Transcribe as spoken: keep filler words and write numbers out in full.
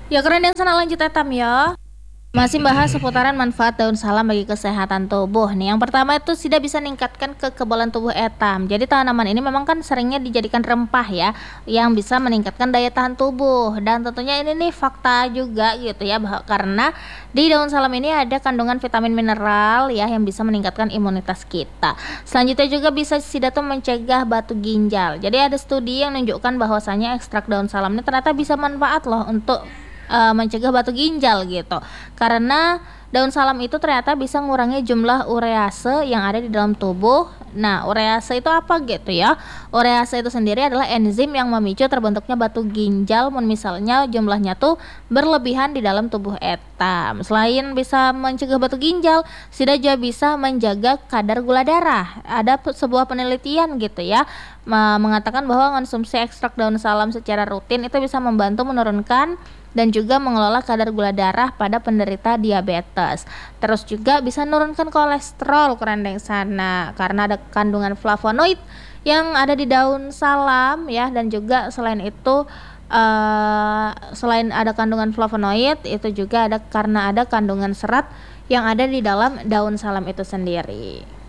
Ya keren yang sana lanjut etam ya. Masih bahas seputaran manfaat daun salam bagi kesehatan tubuh nih. Yang pertama itu tidak bisa meningkatkan kekebalan tubuh etam. Jadi tanaman ini memang kan seringnya dijadikan rempah ya, yang bisa meningkatkan daya tahan tubuh. Dan tentunya ini nih fakta juga gitu ya, bah- karena di daun salam ini ada kandungan vitamin mineral ya yang bisa meningkatkan imunitas kita. Selanjutnya juga bisa sidato mencegah batu ginjal. Jadi ada studi yang menunjukkan bahwasanya ekstrak daun salam ini ternyata bisa manfaat loh untuk eh, mencegah batu ginjal gitu. Karena daun salam itu ternyata bisa mengurangi jumlah urease yang ada di dalam tubuh. Nah, urease itu apa gitu ya? Urease itu sendiri adalah enzim yang memicu terbentuknya batu ginjal mun misalnya jumlahnya tuh berlebihan di dalam tubuh etam. Selain bisa mencegah batu ginjal, SIDA juga bisa menjaga kadar gula darah. Ada pe- sebuah penelitian gitu ya, me- mengatakan bahwa konsumsi ekstrak daun salam secara rutin itu bisa membantu menurunkan dan juga mengelola kadar gula darah pada penderita diabetes. Terus juga bisa menurunkan kolesterol keren deh sana karena ada kandungan flavonoid yang ada di daun salam ya, dan juga selain itu eh, selain ada kandungan flavonoid itu juga ada karena ada kandungan serat yang ada di dalam daun salam itu sendiri.